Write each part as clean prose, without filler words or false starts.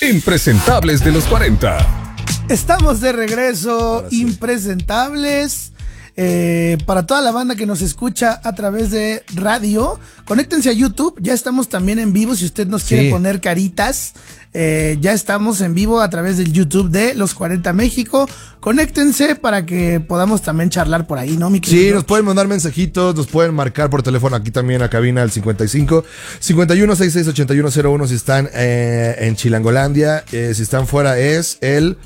Impresentables de los 40. Estamos de regreso, sí. Impresentables. Para toda la banda que nos escucha a través de radio, conéctense a YouTube. Ya estamos también en vivo. Si usted nos quiere poner caritas, ya estamos en vivo a través del YouTube de Los 40 México. Conéctense para que podamos también charlar por ahí, ¿no, mi querido? Sí, nos pueden mandar mensajitos, nos pueden marcar por teléfono aquí también a cabina al 55 51 66 8101 si están en Chilangolandia. Si están fuera es el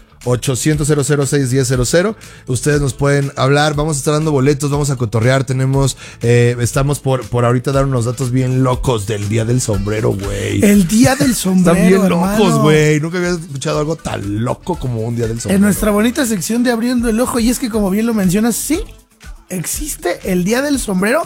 800-006-1000. Ustedes nos pueden hablar, vamos a estar dando boletos, vamos a cotorrear, estamos por ahorita dar unos datos bien locos del Día del Sombrero, güey. El Día del Sombrero, están bien hermano. locos, güey. Nunca había escuchado algo tan loco como un Día del Sombrero. En nuestra bonita sección de Abriendo el Ojo, y es que como bien lo mencionas, sí, existe el Día del Sombrero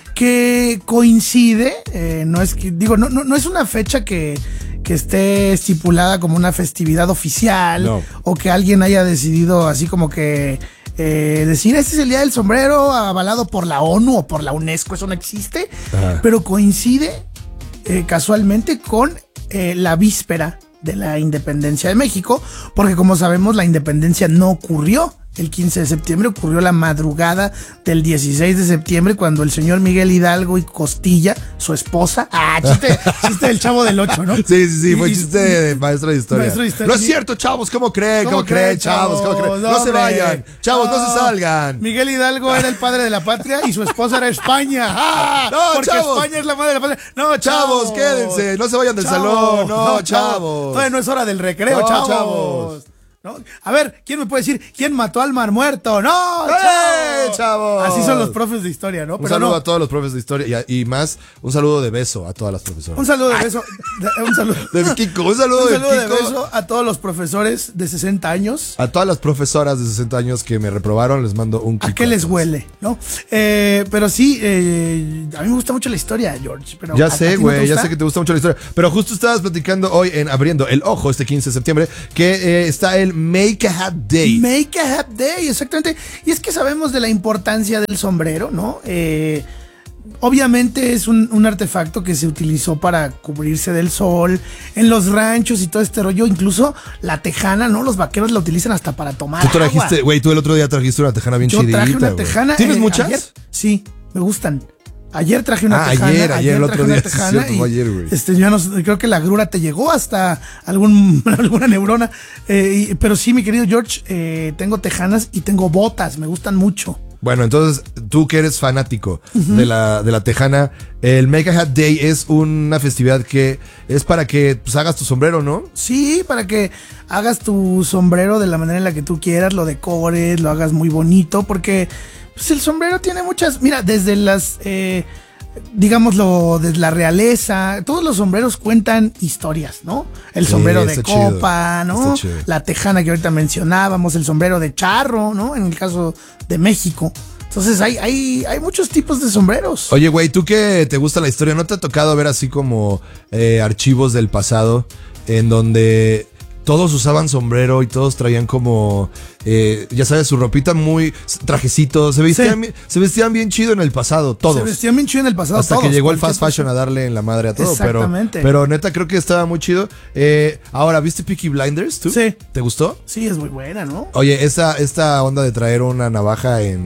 que coincide, no es una fecha que esté estipulada como una festividad oficial, no. O que alguien haya decidido así como que decir, este es el Día del Sombrero avalado por la ONU o por la UNESCO, eso no existe. Ajá. Pero coincide casualmente con la víspera de la independencia de México, porque como sabemos la independencia no ocurrió el 15 de septiembre, ocurrió la madrugada del 16 de septiembre cuando el señor Miguel Hidalgo y Costilla, su esposa, chiste del Chavo del 8, ¿no? Sí, fue chiste de maestro de historia. No es cierto, chavos, ¿cómo creen, chavos? ¿Cómo creen? No se vayan, chavos, no se salgan. Miguel Hidalgo era el padre de la patria y su esposa era España. No, porque chavos. España es la madre de la patria. No, chavos, quédense, no se vayan del salón. No, chavos. Todavía no es hora del recreo, chavos. ¿No? A ver, ¿quién me puede decir quién mató al Mar Muerto? ¡No, chavos! Así son los profes de historia, ¿no? Un saludo a todos los profes de historia y más, un saludo de beso a todas las profesoras. Un saludo de beso. Un saludo de Kiko. Un saludo de beso a todos los profesores de 60 años. A todas las profesoras de 60 años que me reprobaron, les mando un Kiko. ¿A qué les huele, no? Pero sí, a mí me gusta mucho la historia, George. Pero ya sé, güey, ya sé que te gusta mucho la historia. Pero justo estabas platicando hoy en Abriendo el Ojo, este 15 de septiembre, que está el Make a Hat Day. Make a Hat Day, exactamente. Y es que sabemos de la importancia del sombrero, ¿no? Obviamente es un artefacto que se utilizó para cubrirse del sol en los ranchos y todo este rollo. Incluso la tejana, ¿no? Los vaqueros la utilizan hasta para tomar agua. Tú trajiste, güey, tú el otro día trajiste una tejana bien chidita. Yo traje una tejana. ¿Tienes muchas? Ayer, sí, me gustan. Ayer traje una tejana. Ayer el otro día. Tejana y, ayer, yo no, creo que la grura te llegó hasta alguna neurona. Pero sí, mi querido George, tengo tejanas y tengo botas. Me gustan mucho. Bueno, entonces, tú que eres fanático de la tejana, el Make a Hat Day es una festividad que es para que pues, hagas tu sombrero, ¿no? Sí, para que hagas tu sombrero de la manera en la que tú quieras, lo decores, lo hagas muy bonito, porque pues, el sombrero tiene muchas, mira, desde las, digámoslo, desde la realeza, todos los sombreros cuentan historias, ¿no? El sombrero de copa, chido. ¿No? La tejana que ahorita mencionábamos, el sombrero de charro, ¿no? En el caso de México. Entonces hay muchos tipos de sombreros. Oye, güey, tú que te gusta la historia, ¿no te ha tocado ver así como archivos del pasado en donde todos usaban sombrero y todos traían como, ya sabes, su ropita muy trajecitos, se vestían bien chido en el pasado, todos. Se vestían bien chido en el pasado, hasta todos, que llegó el fast fashion a darle en la madre a todo. Exactamente. Pero neta creo que estaba muy chido. Ahora, ¿viste Peaky Blinders tú? Sí. ¿Te gustó? Sí, es muy buena, ¿no? Oye, esta onda de traer una navaja en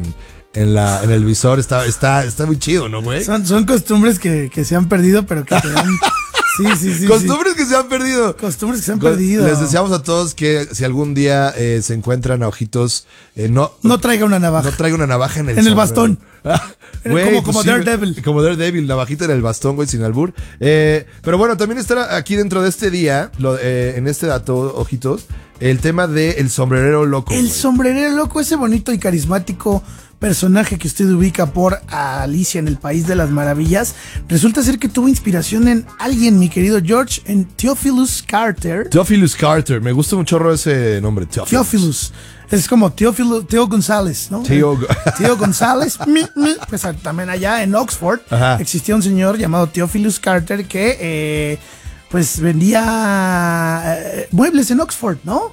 el visor está muy chido, ¿no, güey? Son costumbres que se han perdido, pero que te dan... Sí. Costumbres que se han perdido. Costumbres que se han perdido. Les deseamos a todos que si algún día se encuentran a Ojitos, no traiga una navaja. No traiga una navaja en el bastón. Güey, como Daredevil. Como Daredevil, navajita en el bastón, güey, sin albur. Pero bueno, también estará aquí dentro de este día, en este dato, Ojitos, el tema del sombrerero loco. El sombrerero loco, ese bonito y carismático personaje que usted ubica por Alicia en el País de las Maravillas, resulta ser que tuvo inspiración en alguien, mi querido George, en Theophilus Carter. Theophilus Carter, me gusta un chorro ese nombre, Theophilus. Es como Teo González, ¿no? Teo González. Pues también allá en Oxford existía un señor llamado Theophilus Carter que pues vendía muebles en Oxford, ¿no?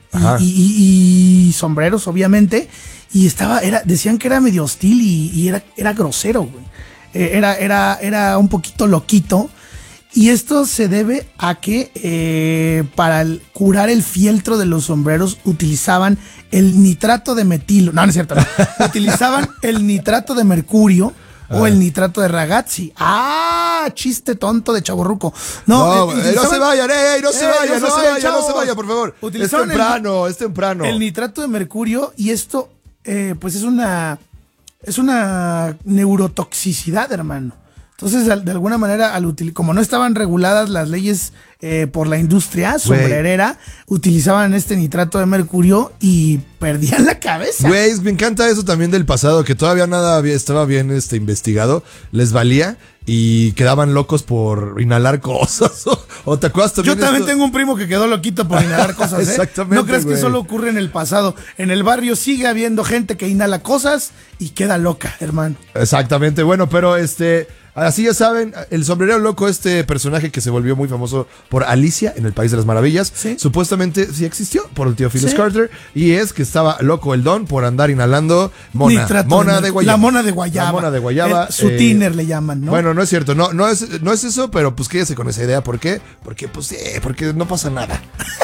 Y sombreros, obviamente. Y decían que era medio hostil y era grosero, güey. Era un poquito loquito. Y esto se debe a que para curar el fieltro de los sombreros utilizaban el nitrato de metilo. No, no es cierto. No. Utilizaban el nitrato de mercurio o el nitrato de ragazzi. ¡Ah! Chiste tonto de chavorruco. No, no se vayan, no se vayan, por favor. Es temprano. El nitrato de mercurio y esto, pues es una neurotoxicidad, hermano. Entonces, de alguna manera, como no estaban reguladas las leyes por la industria sombrerera, utilizaban este nitrato de mercurio y perdían la cabeza. Güey, me encanta eso también del pasado, que todavía nada estaba bien investigado, les valía y quedaban locos por inhalar cosas. ¿O te acuerdas también? Yo también tengo un primo que quedó loquito por inhalar cosas, ¿eh? Exactamente. No crees que solo ocurre en el pasado. En el barrio sigue habiendo gente que inhala cosas y queda loca, hermano. Exactamente. Bueno, pero así ya saben, el sombrerero loco, este personaje que se volvió muy famoso por Alicia en el País de las Maravillas, ¿sí? Supuestamente sí existió por el tío Phyllis Carter, y es que estaba loco el don por andar inhalando mona de guayaba. La mona de guayaba. La mona de guayaba. Su tiner le llaman, ¿no? Bueno, no es cierto, no es eso, pero pues quédese con esa idea. ¿Por qué? Porque no pasa nada.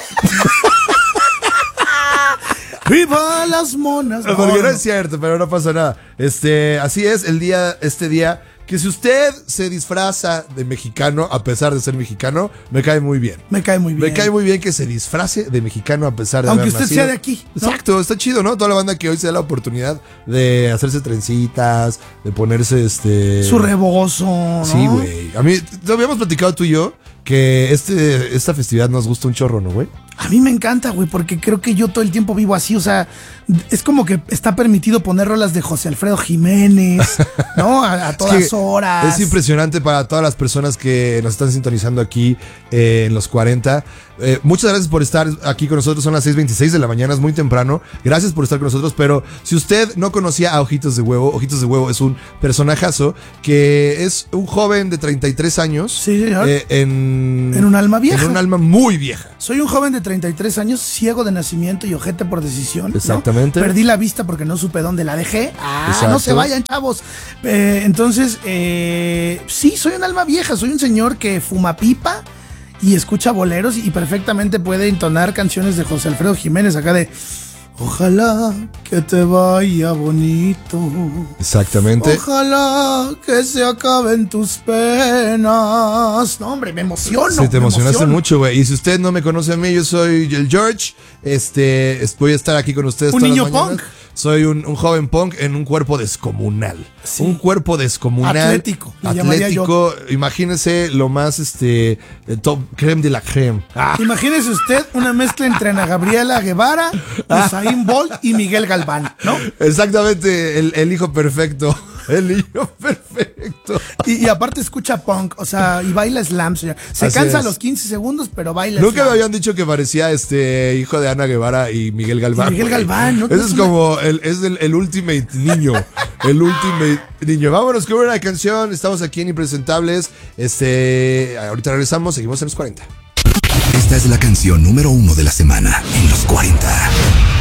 ¡Viva las monas! Porque no es cierto, pero no pasa nada. Así es este día. Que si usted se disfraza de mexicano a pesar de ser mexicano, me cae muy bien. Me cae muy bien. Me cae muy bien que se disfrace de mexicano a pesar de aunque haber usted nacido. sea de aquí, ¿no? Exacto, está chido, ¿no? Toda la banda que hoy se da la oportunidad de hacerse trencitas, de ponerse su rebozo, ¿no? Sí, güey. A mí, te habíamos platicado tú y yo que esta festividad nos gusta un chorro, ¿no, güey? A mí me encanta, güey, porque creo que yo todo el tiempo vivo así, o sea, es como que está permitido poner rolas de José Alfredo Jiménez, ¿no? A todas horas. Es impresionante para todas las personas que nos están sintonizando aquí en los 40. Muchas gracias por estar aquí con nosotros, son las 6:26 de la mañana, es muy temprano. Gracias por estar con nosotros, pero si usted no conocía a Ojitos de Huevo es un personajazo que es un joven de 33 años. Sí, señor. En un alma vieja. En un alma muy vieja. Soy un joven de 33 años, ciego de nacimiento y ojete por decisión. Exactamente. ¿no? Perdí la vista porque no supe dónde la dejé. Exacto. No se vayan, chavos. Entonces, sí, soy un alma vieja, soy un señor que fuma pipa y escucha boleros y perfectamente puede entonar canciones de José Alfredo Jiménez acá de ojalá que te vaya bonito. Exactamente. Ojalá que se acaben tus penas. No, hombre, me emociono. Sí, te emocionaste mucho, güey. Y si usted no me conoce a mí, yo soy el George. Voy a estar aquí con ustedes. Un niño punk. Soy un joven punk en un cuerpo descomunal. Sí. Un cuerpo descomunal. Atlético. Atlético. Imagínese lo más, top creme de la creme. Imagínese usted una mezcla entre Ana Gabriela Guevara, Usain Bolt y Miguel Galván, ¿no? Exactamente, el hijo perfecto. El hijo perfecto. Y aparte escucha punk, o sea, y baila slam, señor. Se Así cansa es. a los 15 segundos, pero baila Nunca slam. me habían dicho que parecía hijo de Ana Guevara y Miguel Galván. Miguel Galván, ¿no? Ese es como el ultimate niño. El ultimate niño. Vámonos con una canción. Estamos aquí en Impresentables. Ahorita regresamos, seguimos en los 40. Esta es la canción número 1 de la semana en los 40.